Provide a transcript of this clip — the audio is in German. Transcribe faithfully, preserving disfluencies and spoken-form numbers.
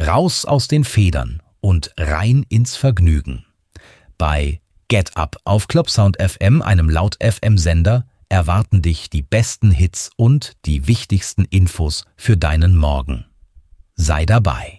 Raus aus den Federn und rein ins Vergnügen. Bei Get Up auf Clubsound F M, einem Laut-F M-Sender, erwarten dich die besten Hits und die wichtigsten Infos für deinen Morgen. Sei dabei.